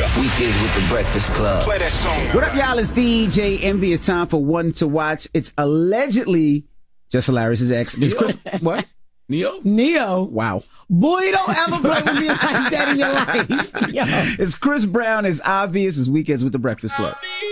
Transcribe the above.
Weekends with the Breakfast Club. Play that song. What up, y'all? It's DJ Envy. It's time for One to Watch. It's allegedly Just Hilarious's ex. It's Chris, what? Neo. Wow. Boy, you don't ever play with me like that in your life. Yo. It's Chris Brown. It's obvious. It's Weekends with the Breakfast Club.